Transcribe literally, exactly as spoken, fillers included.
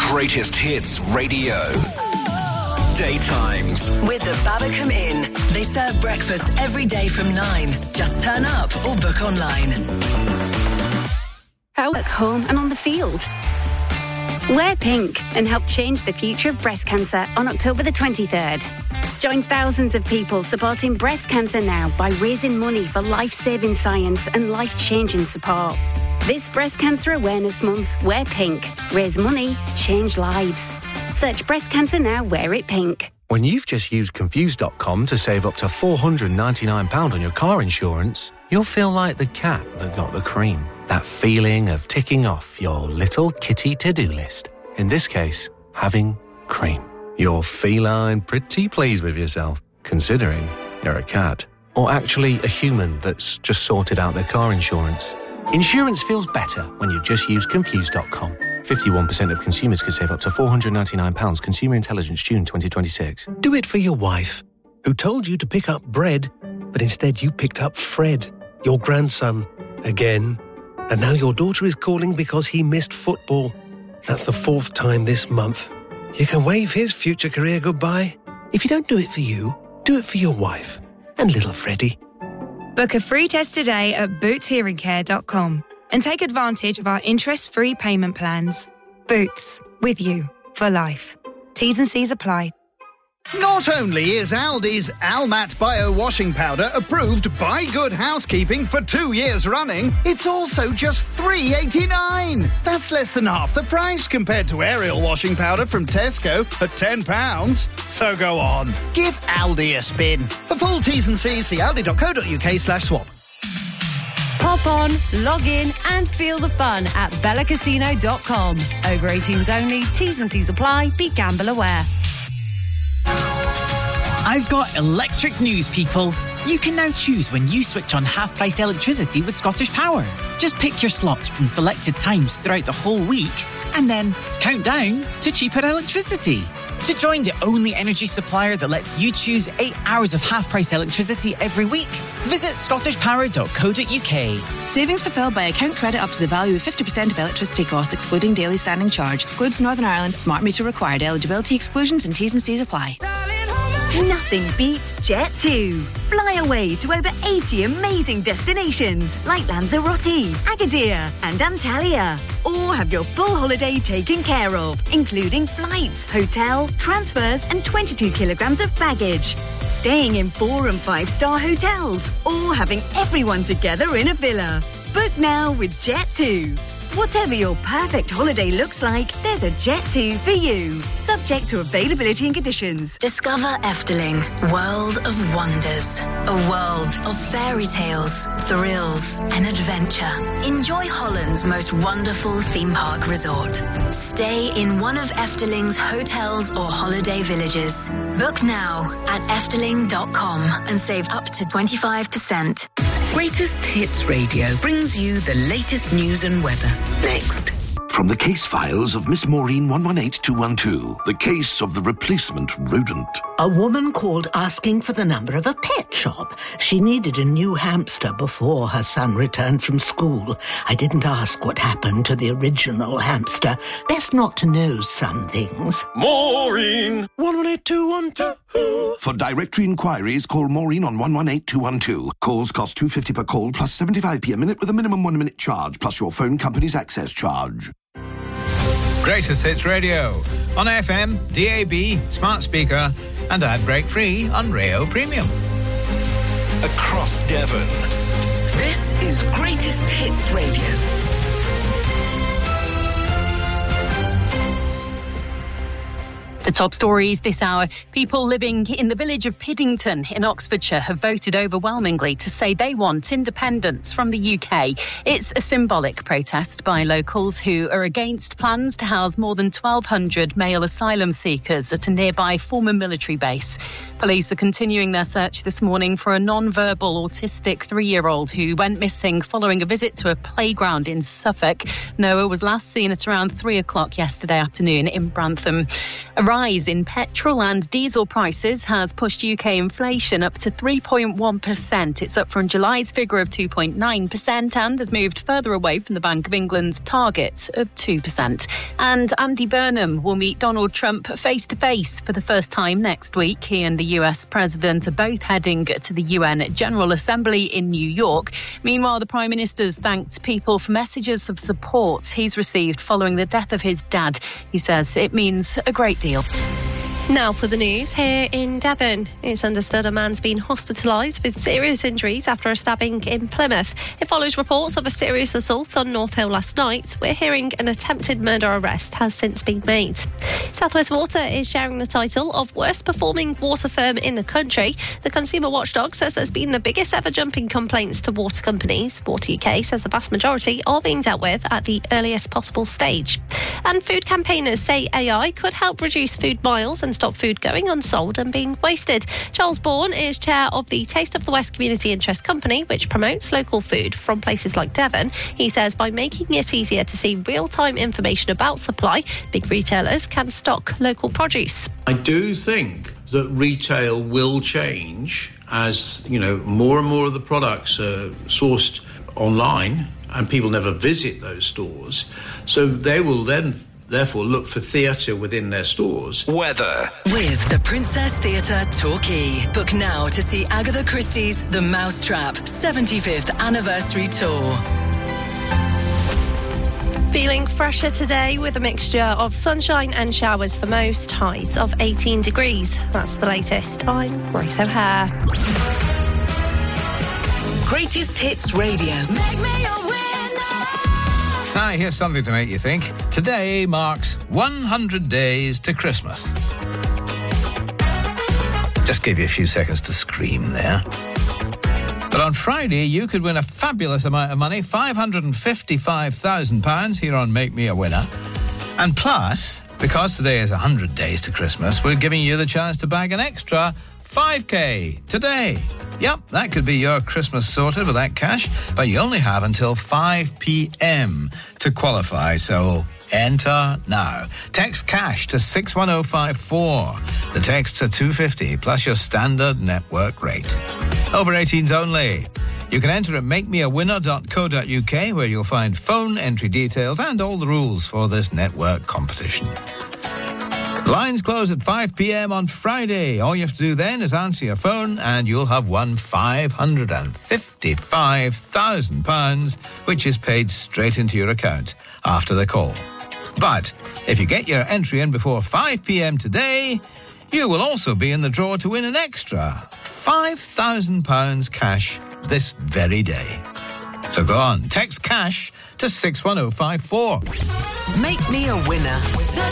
Greatest Hits Radio. Daytimes. With the Babacom Inn. They serve breakfast every day from nine. Just turn up or book online. At home and on the field. Wear pink and help change the future of breast cancer on October the twenty-third. Join thousands of people supporting breast cancer now by raising money for life-saving science and life-changing support. This Breast Cancer Awareness Month, wear pink. Raise money, change lives. Search Breast Cancer Now, wear it pink. When you've just used Confused dot com to save up to four hundred ninety-nine pounds on your car insurance, you'll feel like the cat that got the cream. That feeling of ticking off your little kitty to-do list. In this case, having cream. You're feline pretty pleased with yourself, considering you're a cat. Or actually a human that's just sorted out their car insurance. Insurance feels better when you just use Confused dot com. fifty-one percent of consumers could save up to four hundred ninety-nine pounds. Consumer Intelligence, June twenty twenty-six. Do it for your wife, who told you to pick up bread, but instead you picked up Fred, your grandson, again. And now your daughter is calling because he missed football. That's the fourth time this month. You can wave his future career goodbye. If you don't do it for you, do it for your wife and little Freddie. Book a free test today at boots hearing care dot com and take advantage of our interest-free payment plans. Boots, with you for life. T's and C's apply. Not only is Aldi's Almat Bio Washing Powder approved by Good Housekeeping for two years running, it's also just three pounds eighty-nine. That's less than half the price compared to Ariel Washing Powder from Tesco at ten pounds. So go on, give Aldi a spin. For full T's and C's, see aldi dot co dot uk slash swap. Pop on, log in and feel the fun at bella casino dot com. Over eighteens only, T's and C's apply, be gamble aware. I've got electric news, people. You can now choose when you switch on half-price electricity with Scottish Power. Just pick your slots from selected times throughout the whole week and then count down to cheaper electricity. To join the only energy supplier that lets you choose eight hours of half-price electricity every week, visit scottish power dot co dot uk. Savings fulfilled by account credit up to the value of fifty percent of electricity costs, excluding daily standing charge. Excludes Northern Ireland. Smart meter required. Eligibility exclusions and T's and C's apply. Nothing beats Jet two. Fly away to over eighty amazing destinations like Lanzarote, Agadir and Antalya. Or have your full holiday taken care of, including flights, hotel, transfers and twenty-two kilograms of baggage. Staying in four and five star hotels or having everyone together in a villa. Book now with Jet two. Whatever your perfect holiday looks like, there's a Jet two for you. Subject to availability and conditions. Discover Efteling, World of Wonders. A world of fairy tales, thrills and adventure. Enjoy Holland's most wonderful theme park resort. Stay in one of Efteling's hotels or holiday villages. Book now at efteling dot com and save up to twenty-five percent. Greatest Hits Radio brings you the latest news and weather. Next. From the case files of Miss Maureen one one eight two one two, the case of the replacement rodent. A woman called asking for the number of a pet shop. She needed a new hamster before her son returned from school. I didn't ask what happened to the original hamster. Best not to know some things. Maureen one one eight two one two. For directory inquiries, call Maureen on one one eight two one two. Calls cost two pounds fifty per call plus seventy-five p a minute with a minimum one minute charge plus your phone company's access charge. Greatest Hits Radio on F M, D A B, smart speaker and ad break free on Rayo Premium. Across Devon. This is Greatest Hits Radio. The top stories this hour. People living in the village of Piddington in Oxfordshire have voted overwhelmingly to say they want independence from the U K. It's a symbolic protest by locals who are against plans to house more than twelve hundred male asylum seekers at a nearby former military base. Police are continuing their search this morning for a non-verbal autistic three-year-old who went missing following a visit to a playground in Suffolk. Noah was last seen at around three o'clock yesterday afternoon in Brantham. A rise in petrol and diesel prices has pushed U K inflation up to three point one percent. It's up from July's figure of two point nine percent and has moved further away from the Bank of England's target of two percent. And Andy Burnham will meet Donald Trump face-to-face for the first time next week. He and the U S President are both heading to the U N General Assembly in New York. Meanwhile, the Prime Minister's thanked people for messages of support he's received following the death of his dad. He says it means a great deal. Now for the news here in Devon. It's understood a man's been hospitalised with serious injuries after a stabbing in Plymouth. It follows reports of a serious assault on North Hill last night. We're hearing an attempted murder arrest has since been made. South West Water is sharing the title of worst performing water firm in the country. The Consumer Watchdog says there's been the biggest ever jump in complaints to water companies. Water U K says the vast majority are being dealt with at the earliest possible stage. And food campaigners say A I could help reduce food miles and stop food going unsold and being wasted. Charles Bourne is chair of the Taste of the West Community Interest Company, which promotes local food from places like Devon. He says by making it easier to see real-time information about supply, big retailers can stock local produce. I do think that retail will change as, you know, more and more of the products are sourced online and people never visit those stores. So they will then therefore look for theatre within their stores. Weather. With the Princess Theatre Torquay. Book now to see Agatha Christie's The Mousetrap seventy-fifth Anniversary Tour. Feeling fresher today with a mixture of sunshine and showers for most, highs of eighteen degrees. That's the latest. I'm Grace O'Hare. Greatest Hits Radio. Make me a winner. Hi, here's something to make you think. Today marks one hundred days to Christmas. Just give you a few seconds to scream there. But on Friday, you could win a fabulous amount of money, five hundred fifty-five thousand pounds here on Make Me a Winner. And plus, because today is one hundred days to Christmas, we're giving you the chance to bag an extra five K today. Yep, that could be your Christmas sorted with that cash, but you only have until five p.m. to qualify, so enter now. Text cash to six one oh five four. The texts are two pounds fifty plus your standard network rate. Over eighteens only. You can enter at make me a winner dot co dot uk, where you'll find phone entry details and all the rules for this network competition. Lines close at five p.m. on Friday. All you have to do then is answer your phone and you'll have won five hundred fifty-five thousand pounds, which is paid straight into your account after the call. But if you get your entry in before five p.m. today, you will also be in the draw to win an extra five thousand pounds cash this very day. So go on, text cash to six one oh five four. Make me a winner.